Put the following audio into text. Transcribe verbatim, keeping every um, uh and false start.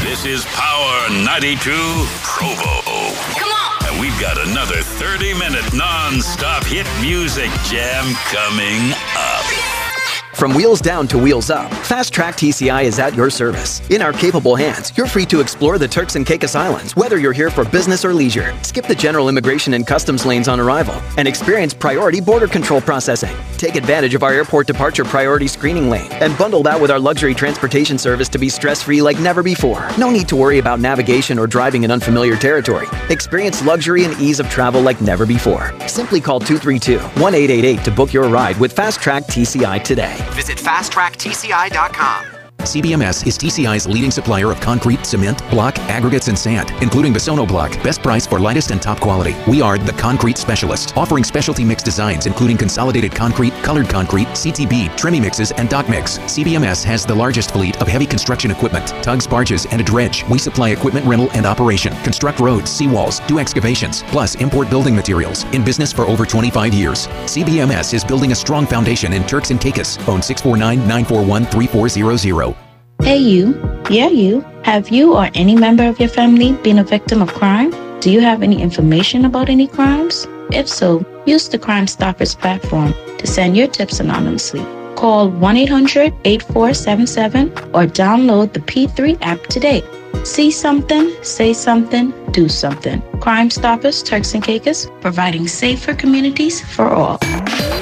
This is Power ninety-two Provo. Come on! And we've got another thirty-minute non-stop hit music jam coming up. From wheels down to wheels up, Fast Track T C I is at your service. In our capable hands, you're free to explore the Turks and Caicos Islands, whether you're here for business or leisure. Skip the general immigration and customs lanes on arrival and experience priority border control processing. Take advantage of our airport departure priority screening lane and bundle that with our luxury transportation service to be stress-free like never before. No need to worry about navigation or driving in unfamiliar territory. Experience luxury and ease of travel like never before. Simply call two three two, one eight eight eight to book your ride with Fast Track T C I today. Visit fast track T C I dot com. C B M S is T C I's leading supplier of concrete, cement, block, aggregates, and sand, including the Sono Block. Best price for lightest and top quality. We are the concrete specialist, offering specialty mix designs including consolidated concrete, colored concrete, C T B, trimmy mixes, and dock mix. C B M S has the largest fleet of heavy construction equipment, tugs, barges, and a dredge. We supply equipment rental and operation, construct roads, seawalls, do excavations, plus import building materials. In business for over twenty-five years. C B M S is building a strong foundation in Turks and Caicos. Phone six four nine, nine four one, three four zero zero. Hey you, yeah you, have you or any member of your family been a victim of crime? Do you have any information about any crimes? If so, use the Crime Stoppers platform to send your tips anonymously. Call one eight hundred, eight four seven seven or download the P three app today. See something, say something, do something. Crime Stoppers, Turks and Caicos, providing safer communities for all.